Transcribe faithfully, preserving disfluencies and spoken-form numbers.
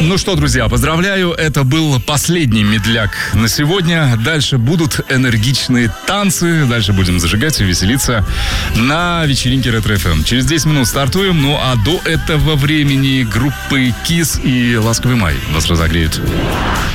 Ну что, друзья, поздравляю. Это был последний медляк на сегодня. Дальше будут энергичные танцы. Дальше будем зажигать и веселиться на вечеринке Ретро-эф эм. Через десять минут стартуем. Ну а до этого времени группы Kiss и Ласковый май вас разогреют.